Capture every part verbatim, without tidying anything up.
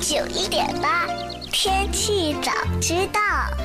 九一点八，天气早知道。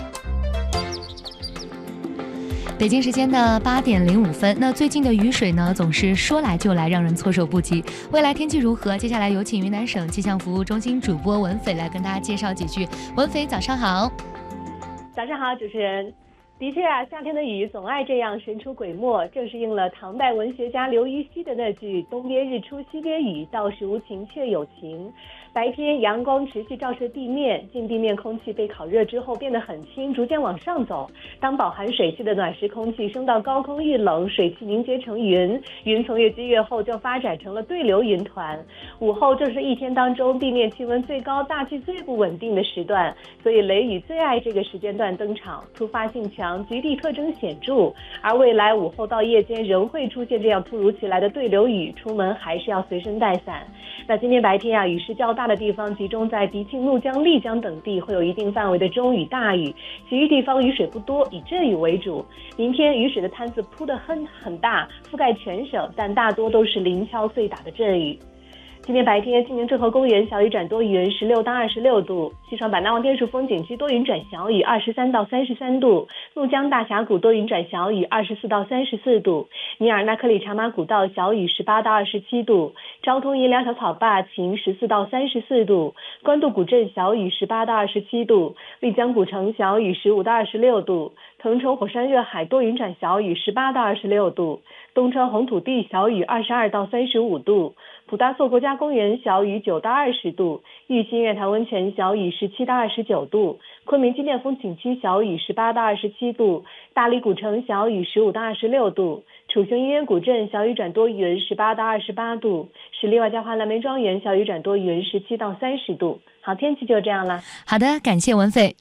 北京时间的八点零五分，那最近的雨水呢，总是说来就来，让人措手不及。未来天气如何？接下来有请云南省气象服务中心主播文斐来跟大家介绍几句。文斐，早上好。 早上好，主持人。的确啊，夏天的雨总爱这样神出鬼没，正是应了唐代文学家刘禹锡的那句“东边日出西边雨，道是无晴却有晴”。白天阳光持续照射地面，近地面空气被烤热之后变得很轻，逐渐往上走。当饱含水汽的暖湿空气升到高空遇冷，水汽凝结成云，云层越积越厚，就发展成了对流云团。午后正是一天当中地面气温最高、大气最不稳定的时段，所以雷雨最爱这个时间段登场，突发性强，局地特征显著。而未来午后到夜间仍会出现这样突如其来的对流雨，出门还是要随身带伞。那今天白天啊，雨势较大的地方集中在迪庆、怒江、丽江等地，会有一定范围的中雨大雨，其余地方雨水不多，以阵雨为主。明天雨水的摊子铺得很很大，覆盖全省，但大多都是零敲碎打的阵雨。今天白天，晋宁郑和公园小雨转多云，十六到二十六度；西双版纳望天树风景区多云转小雨，二十三到三十三度；怒江大峡谷多云转小雨，二十四到三十四度；尼尔纳克里茶马古道小雨，十八到二十七度；昭通银梁小草坝晴，十四到三十四度；官渡古镇小雨，十八到二十七度；丽江古城小雨，十五到二十六度；腾冲火山热海多云转小雨，十八到二十六度；东川红土地小雨，二十二到三十五度；普达措国家公园小雨九到二十度，玉溪月潭温泉小雨十七到二十九度，昆明金殿风景区小雨十八到二十七度，大理古城小雨十五到二十六度，楚雄医院古镇小雨转多云十八到二十八度，十里外交华蓝莓庄园小雨转多云十七到三十度。好，天气就这样了。 好的，感谢文斐。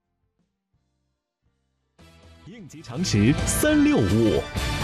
应急常识三六五。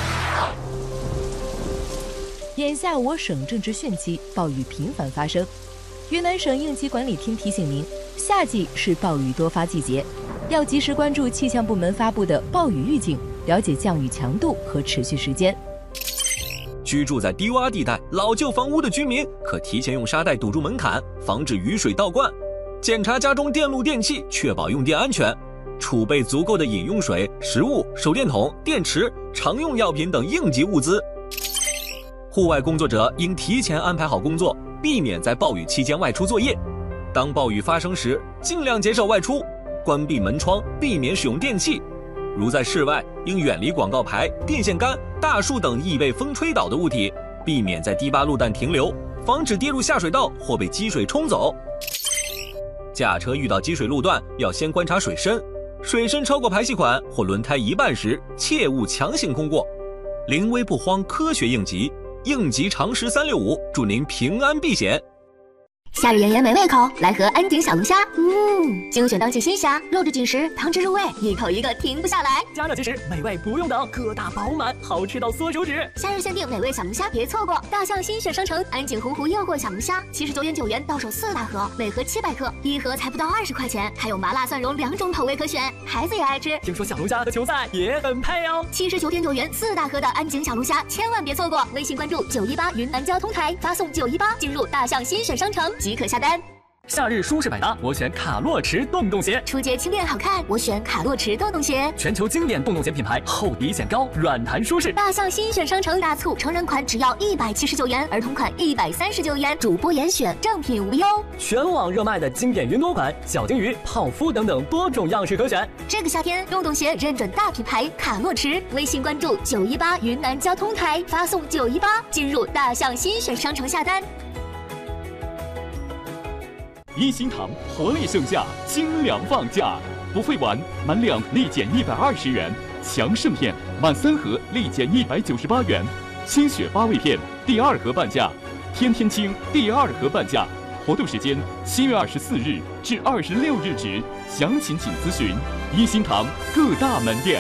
眼下我省正值汛期，暴雨频繁发生。云南省应急管理厅提醒您，夏季是暴雨多发季节，要及时关注气象部门发布的暴雨预警，了解降雨强度和持续时间。 居住在低洼地带、老旧房屋的居民可提前用沙袋堵住门槛，防止雨水倒灌。检查家中电路电器，确保用电安全。储备足够的饮用水、食物、手电筒、电池、常用药品等应急物资。户外工作者应提前安排好工作，避免在暴雨期间外出作业。当暴雨发生时，尽量减少外出，关闭门窗，避免使用电器。如在室外，应远离广告牌、电线杆、大树等易被风吹倒的物体，避免在低洼路段停留，防止跌入下水道或被积水冲走。驾车遇到积水路段，要先观察水深，水深超过排气管或轮胎一半时，切勿强行通过。临危不慌，科学应急。应急常识三六五，祝您平安避险。 夏日炎炎没胃口，来盒安井小龙虾。嗯，精选当季新虾，肉质紧实，汤汁入味，一口一个停不下来。 加热即食，美味不用等，个大饱满，好吃到缩手指。 夏日限定美味小龙虾，别错过！大象新选商城安井洪湖诱惑小龙虾，七十九点九元到手四大盒，每盒七百克，一盒才不到二十块钱，还有麻辣蒜蓉两种口味可选，孩子也爱吃。 听说小龙虾和球赛也很配哦。 七十九点九元四大盒的安井小龙虾，千万别错过！微信关注九一八云南交通台，发送九一八进入大象新选商城。即可下单。 夏日舒适百搭，我选卡洛驰洞洞鞋。 出街轻便好看，我选卡洛驰洞洞鞋。 全球经典洞洞鞋品牌，厚底显高，软弹舒适。 大象新选商城大促，成人款只要一百七十九元，儿童款一百三十九元，主播严选，正品无忧。 全网热卖的经典云朵款、小金鱼、泡芙等等多种样式可选。 这个夏天，洞洞鞋认准大品牌卡洛驰，微信关注九一八云南交通台，发送九一八进入大象新选商城下单。 一心堂活力盛夏，精粮放假，不费完满两立减一百二十元，强肾片满三盒立减一百九十八元，清血八味片第二盒半价，天天清第二盒半价。活动时间七月二十四日至二十六日止，详情请咨询一心堂各大门店。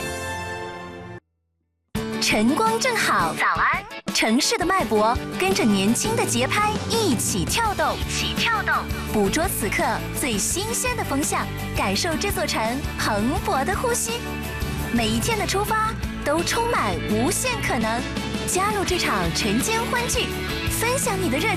晨光正好，早安！城市的脉搏跟着年轻的节拍一起跳动，一起跳动，捕捉此刻最新鲜的风向，感受这座城蓬勃的呼吸。每一天的出发都充满无限可能，加入这场晨间欢聚，分享你的热情。